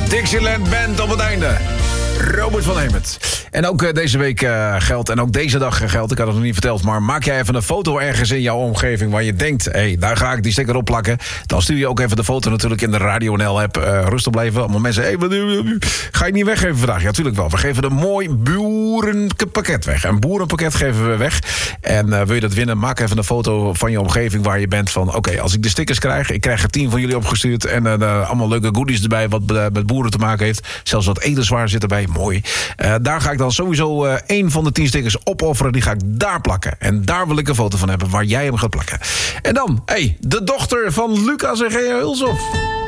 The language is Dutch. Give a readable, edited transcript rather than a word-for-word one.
Dixieland Band op het einde. Robert van Hemert. En ook deze week geldt, en ook deze dag geldt, ik had het nog niet verteld, maar maak jij even een foto ergens in jouw omgeving waar je denkt, hé, daar ga ik die sticker op plakken. Dan stuur je ook even de foto natuurlijk in de Radio NL-app. Rustig blijven. Allemaal mensen, hé, ga je niet weggeven vandaag? Ja, natuurlijk wel. We geven een mooi boerenpakket weg. Een boerenpakket geven we weg. En wil je dat winnen, maak even een foto van je omgeving waar je bent van, oké, als ik de stickers krijg, ik krijg er 10 van jullie opgestuurd en allemaal leuke goodies erbij wat met boeren te maken heeft. Zelfs wat etenswaar zit erbij. Mooi. Daar ga ik dan sowieso 1 van de 10 stickers opofferen. Die ga ik daar plakken. En daar wil ik een foto van hebben waar jij hem gaat plakken. En dan, de dochter van Lucas en Gea Hulshoff.